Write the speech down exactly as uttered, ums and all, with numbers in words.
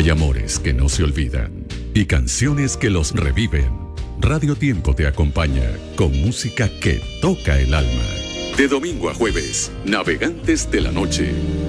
Hay amores que no se olvidan y canciones que los reviven. Radio Tiempo te acompaña con música que toca el alma. De domingo a jueves, Navegantes de la Noche,